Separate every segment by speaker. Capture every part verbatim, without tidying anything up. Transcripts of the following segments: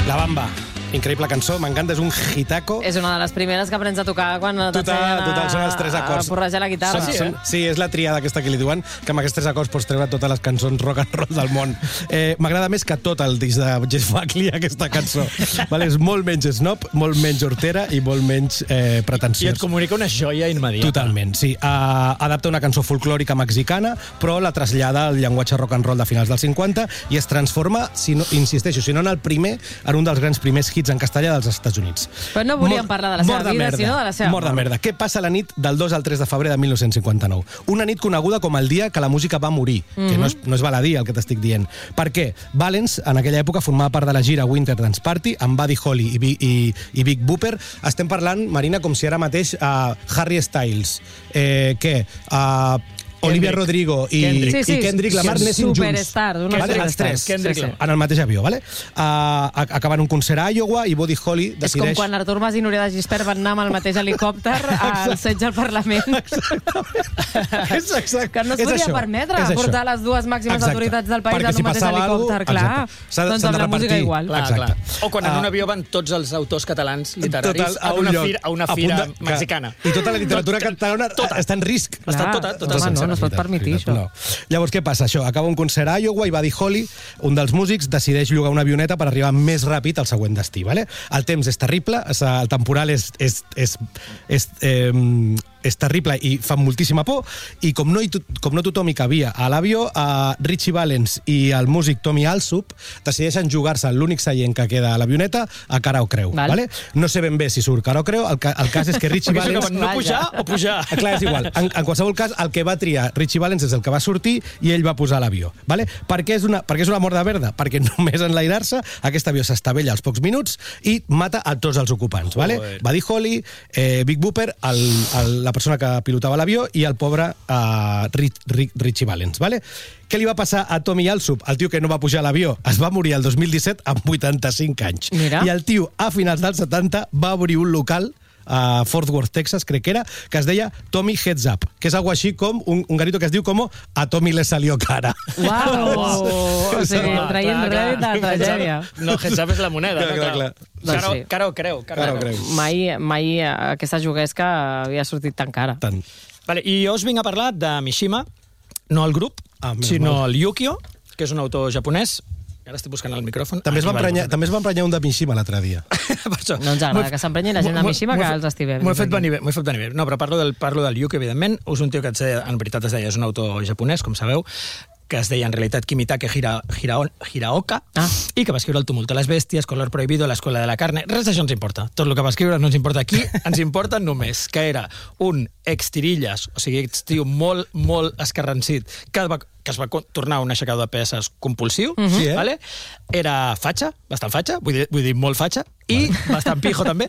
Speaker 1: La Bamba. Increïble cançó, m'encanta, és un hitaco.
Speaker 2: És una de les primeres que aprens a tocar quan
Speaker 1: Total, total, són els tres acords.
Speaker 2: a porrejar la guitarra.
Speaker 1: Són, són, sí, és la triada aquesta que li diuen, que amb aquests tres acords pots treure totes les cançons rock and roll del món. Eh, M'agrada més que tot el disc de Jeff Buckley, aquesta cançó. Vale, és molt menys snob, molt menys hortera i molt menys eh, pretensiós.
Speaker 3: I et comunica una joia immediata.
Speaker 1: Totalment, sí. Uh, adapta una cançó folclòrica mexicana, però la trasllada al llenguatge rock and roll de finals dels cinquanta i es transforma, si no, insisteixo, si no en el primer, en un dels grans primers hits en castellà dels Estats Units.
Speaker 2: Però no volíem parlar de la seva
Speaker 1: mort de
Speaker 2: vida,
Speaker 1: merda,
Speaker 2: sinó de la seva
Speaker 1: mort de merda. Què passa la nit del dos al tres de febrer de mil nou-cents cinquanta-nou? Una nit coneguda com el dia que la música va morir, mm-hmm. que no és, no és baladí el que t'estic dient. Per què? Valens, en aquella època, formava part de la gira Winter Dance Party amb Buddy Holly i, i, i Big Booper. Estem parlant, Marina, com si ara mateix uh, Harry Styles, eh, què? Uh, Olivia Rodrigo i
Speaker 2: Kendrick, sí, sí,
Speaker 1: i Kendrick Lamar anessin junts.
Speaker 2: Superstar, d'una
Speaker 1: vale? Els tres, Kendrick, sí, sí. en el mateix avió. Vale? Uh, acaben un concert a Iowa i Buddy Holly decideix...
Speaker 2: És com quan Artur Mas i Núria de Gispert van anar amb el mateix helicòpter al setge al Parlament.
Speaker 1: és exacte.
Speaker 2: Que no es podia permetre portar les dues màximes exacte. autoritats del país
Speaker 1: Perquè
Speaker 2: en un
Speaker 1: si
Speaker 2: mateix helicòpter.
Speaker 1: Algú,
Speaker 2: clar,
Speaker 1: de,
Speaker 2: doncs amb la música igual.
Speaker 3: Clar, clar. O quan en un avió van tots els autors catalans literaris a una fira, a una fira a de, mexicana.
Speaker 1: I tota la literatura tot, catalana tota. està en risc.
Speaker 2: Clar, està tota, tota home, no, no es pot permetir això.
Speaker 1: No. Llavors, què passa? Això, acaba un concert a Iowa i Buddy Holly, un dels músics, decideix llogar una avioneta per arribar més ràpid al següent destí. Vale? El temps és terrible, el temporal és, és, és, és, eh, és terrible i fa moltíssima por, i com no, com no tothom hi cabia a l'avió, eh, Richie Valens i el músic Tommy Allsup decideixen jugar-se l'únic seient que queda a l'avioneta a cara o creu. Val. Vale? No sé ben bé si surt cara o creu, el, el cas és que Richie Valens...
Speaker 3: No pujar o pujar?
Speaker 1: Clar, és igual. En, en qualsevol cas, el que va triar Richie Valens és el que va sortir i ell va posar l'avió. Vale? Per què és una, per què és una mort de verda? Perquè només enlairar-se, aquest avió s'estavella als pocs minuts i mata a tots els ocupants. Vale? Buddy Holly, eh, Big Booper, el, el, la persona que pilotava l'avió i el pobre uh, Rich, Rich, Richie Valens. Vale? Què li va passar a Tommy Allsup, el tio que no va pujar a l'avió? Es va morir el dos mil disset amb vuitanta-cinc anys.
Speaker 2: Mira.
Speaker 1: I el tio, a finals dels setanta, va obrir un local a Fort Worth, Texas, crec que era, que es deia Tommy Heads Up, que és algo així com un, un garito que es diu com a Tommy le salió cara.
Speaker 2: Uau! O sigui, traient rèdit de la tragèdia.
Speaker 3: No, Heads Up és la moneda.
Speaker 1: Clar, clar, clar.
Speaker 3: Cara, cara o creu. Cara,
Speaker 1: cara o creu.
Speaker 2: Mai, mai aquesta juguesca havia sortit tan cara.
Speaker 1: Tant.
Speaker 3: Vale, i jo us vinc a parlar de Mishima, no el grup, ah, sinó el Yukio, que és un autor japonès. Ara estic buscant el micròfon.
Speaker 1: També es va emprenyar, també es va emprenyar un de Mishima l'altre dia.
Speaker 2: No ens agrada que s'emprenyi la gent de Mishima, que els estigui bé.
Speaker 3: M'ho he fet venir bé, m'ho he fet venir bé. No, però parlo del, parlo del Yukio, evidentment. És un tio que en veritat es deia, és un autor japonès, com sabeu, que es deia en realitat Kimitake Hira, Hira, Hiraoka, ah. i que va escriure El tumulto de les bèsties, Color prohibido, La escuela de la carne. Res d'això ens importa. Tot el que va escriure no ens importa aquí. Ens importa només que era un ex-tirilles, o sigui, tio molt, molt escarrancit, que va que es va tornar un aixecador de peces compulsiu, uh-huh. sí, eh? Vale? Era fatxa, bastant fatxa, vull dir, vull dir molt fatxa, i vale. Bastant pijo també,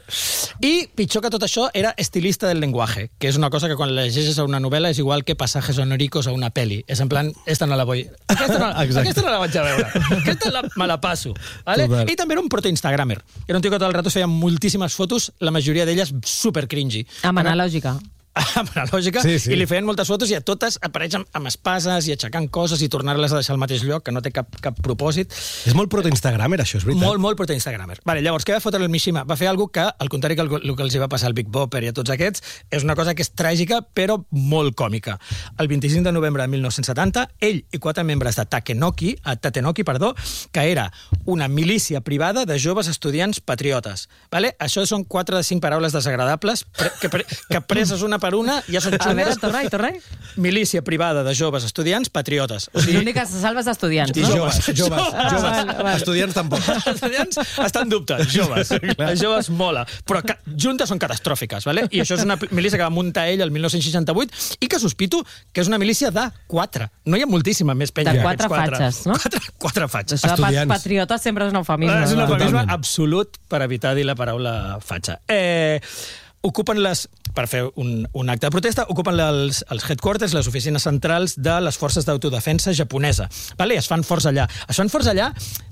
Speaker 3: i pitjor que tot això era estilista del lenguaje, que és una cosa que quan llegeixes a una novel·la és igual que passajes honoricos a una peli, és en plan, esta no la vull, aquesta no, aquesta no la vaig a veure, aquesta la, me la passo, vale? I també era un proto-instagramer, era un tio que tot el rato feia moltíssimes fotos, la majoria d'elles super cringy.
Speaker 2: Amb analògica.
Speaker 3: amb analògica, sí, sí. I li feien moltes fotos i a totes apareix amb, amb espases i aixecant coses i tornar-les a deixar al mateix lloc, que no té cap, cap propòsit.
Speaker 1: És molt proto-instagramer, això, és veritat.
Speaker 3: Molt, molt proto-instagramer. Vale, llavors, què va fotre el Mishima? Va fer alguna que, al contrari que el, el que els va passar al Big Bopper i a tots aquests, és una cosa que és tràgica, però molt còmica. El vint-i-cinc de novembre de mil nou-cents setanta, ell i quatre membres de Takenoki, Tatenoki, perdó, que era una milícia privada de joves estudiants patriotes. Vale? Això són quatre de cinc paraules desagradables pre, que, pre, que preses una per una ja són xungues.
Speaker 2: A veure, torna-hi, torna-hi.
Speaker 3: Milícia privada de joves estudiants patriotes.
Speaker 2: O sigui, l'únic que se salva és estudiants,
Speaker 1: no? Joves, joves, joves.
Speaker 2: Ah, val, val.
Speaker 1: Estudiants tampoc.
Speaker 3: Estudiants està en dubte, joves. Els joves mola. Però ca juntes són catastròfiques, vale? I això és una milícia que va muntar ell el mil nou-cents seixanta-vuit i que sospito que és una milícia de quatre. No hi ha moltíssima més penya.
Speaker 2: De quatre fatxes, no?
Speaker 3: Quatre, quatre fatxes.
Speaker 2: Això de patriotes sempre és un eufemisme.
Speaker 3: És un eufemisme absolut per evitar dir la paraula fatxa. Eh... ocupen les, per fer un, un acte de protesta, ocupen els, els headquarters, les oficines centrals de les forces d'autodefensa japonesa. Vale? Es fan forts allà. Es fan forts allà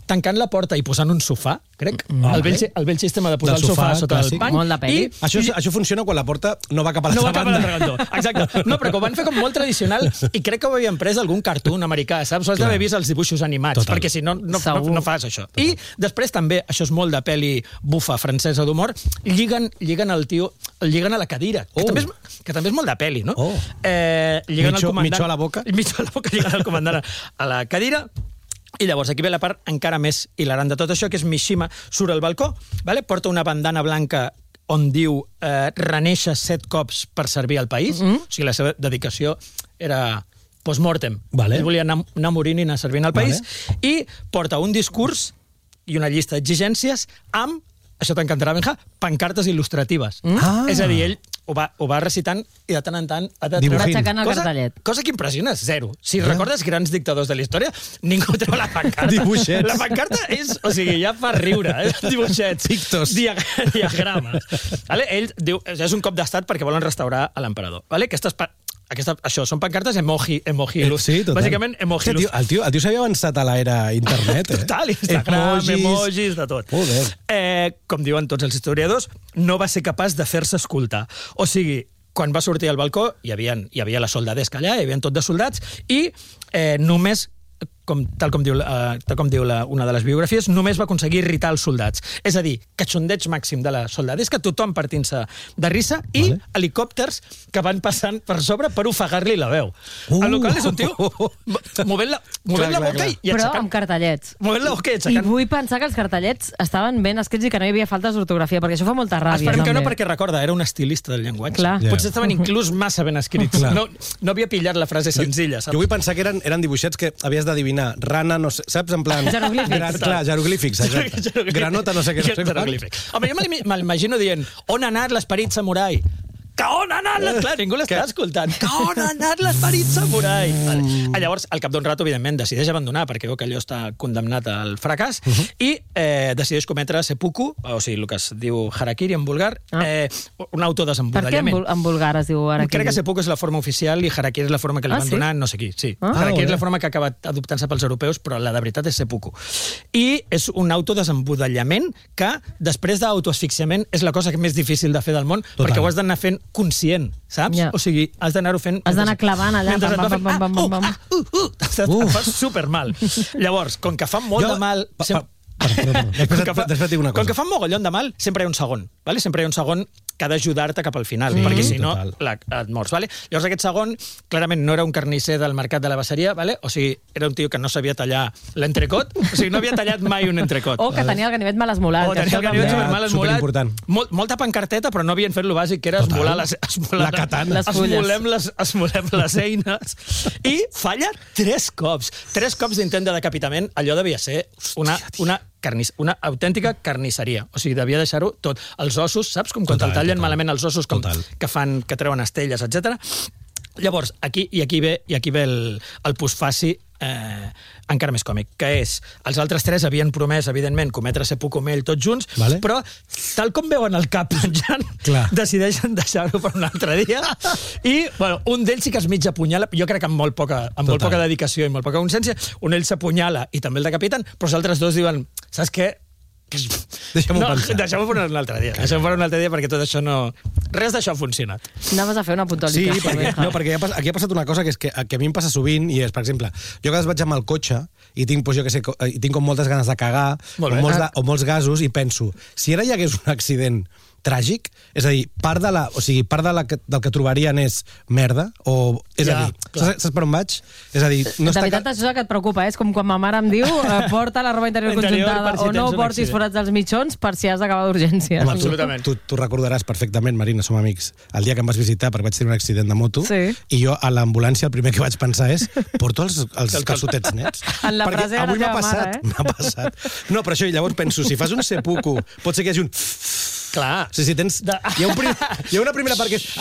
Speaker 3: tancant la porta i posant un sofà, crec.
Speaker 1: Mm,
Speaker 3: el, vell, el vell sistema de posar
Speaker 1: Del
Speaker 3: el sofà,
Speaker 1: sofà,
Speaker 3: sota
Speaker 1: clàssic.
Speaker 3: el pany.
Speaker 2: Molt de peli.
Speaker 3: I,
Speaker 1: Això, això funciona quan la porta no va cap a
Speaker 3: no
Speaker 1: l'altra
Speaker 3: va cap a
Speaker 1: banda.
Speaker 3: l'altre cantó. Exacte. No, però que ho van fer com molt tradicional i crec que ho havien pres algun cartoon americà, saps? Ho has d'haver vist els dibuixos animats,
Speaker 1: Total.
Speaker 3: perquè si no, no, no,
Speaker 2: Segur.
Speaker 3: no fas això. I després també, això és molt de peli bufa francesa d'humor, lliguen, lliguen el tio, el lliguen a la cadira, que,
Speaker 1: Oh.
Speaker 3: també, és, que també és molt de peli, no?
Speaker 1: Oh.
Speaker 3: Eh, lliguen
Speaker 1: Mitjo-
Speaker 3: el comandant...
Speaker 1: mitjo a la boca.
Speaker 3: Mitjo a la boca, lliguen el comandant a la cadira. I llavors aquí ve la part encara més hilarant de tot això, que és Mishima surt al balcó, vale? Porta una bandana blanca on diu eh, reneixer set cops per servir al país. Mm-hmm. O sigui, la seva dedicació era post-mortem.
Speaker 1: Vale.
Speaker 3: Ell volia anar, anar morint i anar servint al país.
Speaker 1: Vale.
Speaker 3: I porta un discurs i una llista d'exigències amb, això t'encantarà, Benja, pancartes il·lustratives. Mm?
Speaker 1: Ah.
Speaker 3: És a dir, ell ho va, ho va recitant i de tant en tant ha de
Speaker 1: Dibujint.
Speaker 2: Va aixecant el
Speaker 3: cosa,
Speaker 2: cartellet.
Speaker 3: cosa que impressiona, zero. Si eh? recordes grans dictadors de la història, ningú treu la pancarta.
Speaker 1: Dibuixets.
Speaker 3: La pancarta és, o sigui, ja fa riure, eh? Dibuixets.
Speaker 1: Pictos.
Speaker 3: Diag diagrames. Vale? Ell diu, és un cop d'estat perquè volen restaurar a l'emperador. Vale? Aquestes pa Aquesta, això, són pancartes emoji, emoji il·lus.
Speaker 1: Sí, total.
Speaker 3: Bàsicament, emoji
Speaker 1: Hòstia, tio, el tio, el tio s'havia avançat a l'era internet, eh?
Speaker 3: Total, Instagram, emojis, emojis de tot.
Speaker 1: Joder.
Speaker 3: Eh, com diuen tots els historiadors, no va ser capaç de fer-se escoltar. O sigui, quan va sortir al balcó, hi havia, hi havia la soldadesca allà, hi havia tot de soldats, i eh, només, com, tal com diu, uh, tal com diu la, una de les biografies, només va aconseguir irritar els soldats. És a dir, catxondeig màxim de la soldadesca, tothom partint-se de risa, i
Speaker 1: Vale.
Speaker 3: helicòpters que van passant per sobre per ofegar-li la veu.
Speaker 1: Uh.
Speaker 3: El local és un tio movent la, movent
Speaker 1: Clar,
Speaker 3: la
Speaker 1: clar,
Speaker 3: boca
Speaker 1: clar.
Speaker 3: i, i
Speaker 2: Però
Speaker 3: aixecant...
Speaker 2: amb cartellets.
Speaker 3: Movent la boca i
Speaker 2: I
Speaker 3: aixecant...
Speaker 2: vull pensar que els cartellets estaven ben escrits i que no hi havia faltes d'ortografia, perquè això fa molta ràbia.
Speaker 3: Esperem que no,
Speaker 2: també.
Speaker 3: perquè recorda, era un estilista del llenguatge.
Speaker 2: Clar.
Speaker 1: Ja.
Speaker 3: Potser estaven inclús massa ben escrits.
Speaker 1: Clar.
Speaker 3: No, no havia pillat la frase senzilla, saps?
Speaker 1: Jo vull pensar que eren, eren dibuixets que havies d'adivinar. Rana, no sé, saps? En plan...
Speaker 2: Jeroglífics.
Speaker 1: Gra clar, jeroglífics, exacte.
Speaker 3: Jeroglífic.
Speaker 1: Granota, no sé què. No sé quant.
Speaker 3: Jeroglífic. Home, jo me l'imi- me l'imagino dient on ha anat l'esperit samurai? Que on ha anat l'esperit? Clar, ningú l'està escoltant. Que on ha anat l'esperit samurai? Vale. Ah, llavors, al cap d'un rato, evidentment, decideix abandonar perquè veu que allò està condemnat al fracàs
Speaker 1: Uh-huh.
Speaker 3: i eh, decideix cometre seppuku, o sigui, el que es diu harakiri en vulgar,
Speaker 2: Ah.
Speaker 3: eh, un
Speaker 2: Per què en,
Speaker 3: autodesembudellament.
Speaker 2: vul en vulgar es diu ara?
Speaker 3: Crec que seppuku és la forma oficial i harakiri és la forma que li
Speaker 2: Ah,
Speaker 3: van
Speaker 2: sí?
Speaker 3: donar, no sé qui. Sí.
Speaker 2: Ah.
Speaker 3: Harakiri
Speaker 1: Ah,
Speaker 3: és la
Speaker 1: bé.
Speaker 3: forma que ha acabat adoptant-se pels europeus, però la de veritat és seppuku. I és un autodesembudellament que, després d'autoasfixiament, és la cosa més difícil de fer del món,
Speaker 1: Total.
Speaker 3: perquè ho has d'anar fent conscient, saps?
Speaker 2: Ja.
Speaker 3: O sigui, has d'anar-ho fent...
Speaker 2: Has d'anar clavant allà,
Speaker 3: mentre
Speaker 2: pam,
Speaker 3: et va
Speaker 2: pam,
Speaker 3: fent,
Speaker 2: pam, pam, pam,
Speaker 3: ah, uh, uh, uh, et
Speaker 1: Uf.
Speaker 3: fa supermal. Llavors, com que fa molt
Speaker 1: Jo-
Speaker 3: de mal...
Speaker 1: Pa-
Speaker 3: sem-
Speaker 1: pa- Perdó, perdó. Després,
Speaker 3: com que fa-
Speaker 1: després et dic una
Speaker 3: Com
Speaker 1: cosa.
Speaker 3: que fa mogollon de mal, sempre hi ha un segon. Vale? Sempre hi ha un segon que ha d'ajudar-te cap al final,
Speaker 1: Sí,
Speaker 3: perquè si no
Speaker 1: total.
Speaker 3: la, et mors. Vale? Llavors aquest segon, clarament no era un carnisser del mercat de la Basseria, vale? O sigui, era un tio que no sabia tallar l'entrecot, o sigui, no havia tallat mai un entrecot.
Speaker 2: O que tenia el ganivet mal esmolat.
Speaker 3: O
Speaker 2: que
Speaker 3: tenia
Speaker 2: això
Speaker 3: el ganivet
Speaker 2: també-
Speaker 3: supermal esmolat.
Speaker 1: Superimportant.
Speaker 3: Molt, molta pancarteta, però no havien fet lo bàsic, que era
Speaker 1: Total.
Speaker 3: esmolar les, esmolar,
Speaker 1: La katana.
Speaker 2: Les fulles.
Speaker 3: esmolem les, esmolem les eines. I falla tres cops. Tres cops d'intent de decapitament. Allò devia ser una, una, carnis, una autèntica carnisseria. O sigui, devia deixar-ho tot. Els ossos, saps? Com quan
Speaker 1: Total,
Speaker 3: te'l tallen
Speaker 1: total.
Speaker 3: malament els ossos, com,
Speaker 1: Total.
Speaker 3: que fan, que treuen estelles, etcètera. Llavors, aquí i aquí ve, i aquí ve el, el postfaci eh, encara més còmic, que és, els altres tres havien promès, evidentment, cometre seppuku amb ell tots junts,
Speaker 1: Vale.
Speaker 3: però tal com veuen el cap penjant,
Speaker 1: Clar.
Speaker 3: decideixen deixar-ho per un altre dia, i bueno, un d'ells sí que es mig apunyala, jo crec que amb molt poca, amb molt
Speaker 1: Total.
Speaker 3: poca dedicació i molt poca consciència, un d'ells s'apunyala i també el decapiten, però els altres dos diuen, saps què?
Speaker 1: Deixa'm-ho
Speaker 3: no,
Speaker 1: pensar.
Speaker 3: Deixem-ho per un altre dia. Deixem-ho per un altre dia perquè tot això no... Res d'això ha funcionat.
Speaker 2: Anaves a fer una
Speaker 1: Sí,
Speaker 2: puntualització.
Speaker 1: perquè,
Speaker 2: Benja.
Speaker 1: no, perquè ha pas- aquí ha passat una cosa que, és que, que a mi em passa sovint, i és, per exemple, jo a vegades vaig amb el cotxe i tinc, doncs, jo que sé, co- i tinc com moltes ganes de cagar, o
Speaker 3: Molt bé.
Speaker 1: molts, de, o molts gasos, i penso, si ara hi hagués un accident tràgic, és a dir, part, de la, o sigui, part de la, que- del que trobarien és merda, o... És
Speaker 3: Ja,
Speaker 1: a dir,
Speaker 3: clar.
Speaker 1: saps, saps per on vaig? És a dir, no
Speaker 2: de
Speaker 1: està...
Speaker 2: veritat, això és el que et preocupa, eh? És com quan ma mare em diu eh, porta la roba interior
Speaker 3: Interior
Speaker 2: conjuntada
Speaker 3: per si
Speaker 2: o no
Speaker 3: tens un
Speaker 2: portis
Speaker 3: accident.
Speaker 2: forats als mitjons per si has d'acabar d'urgències.
Speaker 1: Home, tu,
Speaker 3: Absolutament.
Speaker 1: tu, tu recordaràs perfectament, Marina, som amics, el dia que em vas visitar perquè vaig tenir un accident de moto,
Speaker 2: Sí.
Speaker 1: i jo a l'ambulància el primer que vaig pensar és porto els, els calçotets nets?
Speaker 2: En la
Speaker 1: Perquè
Speaker 2: frase de la
Speaker 1: avui m'ha
Speaker 2: teva
Speaker 1: passat,
Speaker 2: mare, eh?
Speaker 1: m'ha passat. No, però això, i llavors penso, si fas un seppuku, pot ser que hi hagi un...
Speaker 3: Clar.
Speaker 1: O sigui, si tens...
Speaker 3: De-
Speaker 1: Hi ha, un prim... hi ha una primera part que és...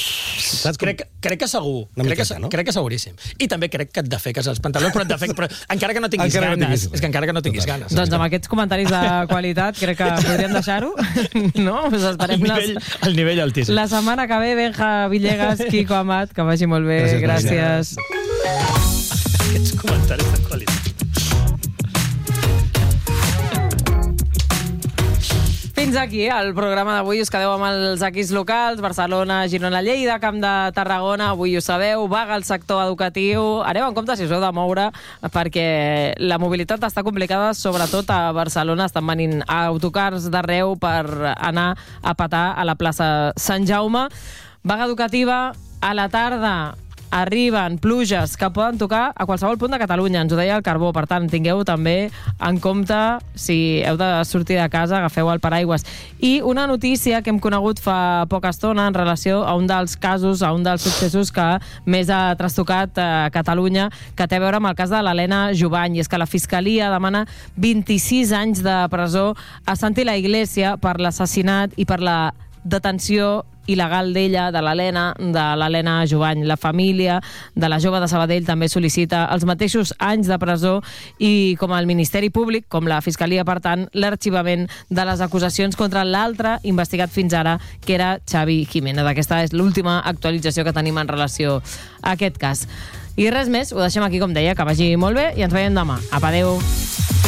Speaker 1: Saps com...
Speaker 3: Crec, crec que segur.
Speaker 1: Una
Speaker 3: Crec que,
Speaker 1: miqueta, no?
Speaker 3: crec que seguríssim. I també crec que et defeques els pantalons, però, et defec, però encara que no tinguis
Speaker 1: Encara no
Speaker 3: ganes.
Speaker 1: tinguis
Speaker 3: és que encara que no tinguis
Speaker 1: Total.
Speaker 3: ganes.
Speaker 2: Doncs amb aquests comentaris de qualitat crec que podríem deixar-ho. No? Us
Speaker 3: el
Speaker 2: esperem
Speaker 3: nivell,
Speaker 2: les,
Speaker 3: el nivell altíssim.
Speaker 2: la setmana que ve. Benja Villegas, Quico Amat, que vagi molt bé.
Speaker 1: Gràcies,
Speaker 2: Gràcies.
Speaker 3: Aquests comentaris de qualitat.
Speaker 2: fins aquí el programa d'avui. Us quedeu amb els equips locals, Barcelona, Girona, Lleida, Camp de Tarragona, avui ho sabeu, vaga el sector educatiu. Aneu en compte si us heu de moure, perquè la mobilitat està complicada, sobretot a Barcelona. Estan venint autocars d'arreu per anar a petar a la plaça Sant Jaume. Vaga educativa, a la tarda arriben pluges que poden tocar a qualsevol punt de Catalunya, ens ho deia el Carbó, per tant, tingueu també en compte si heu de sortir de casa, agafeu el paraigües. I una notícia que hem conegut fa poca estona en relació a un dels casos, a un dels successos que més ha trastocat a Catalunya, que té a veure amb el cas de l'Helena Jubany, i és que la Fiscalia demana vint-i-sis anys de presó a Santi La Iglesia per l'assassinat i per la detenció il·legal d'ella, de l'Helena, de l'Helena Jubany. La família de la jove de Sabadell també sol·licita els mateixos anys de presó i, com el Ministeri Públic, com la Fiscalia, per tant, l'arxivament de les acusacions contra l'altre investigat fins ara, que era Xavi Jiménez. Aquesta és l'última actualització que tenim en relació a aquest cas. I res més, ho deixem aquí, com deia, que vagi molt bé i ens veiem demà. Apa, adéu!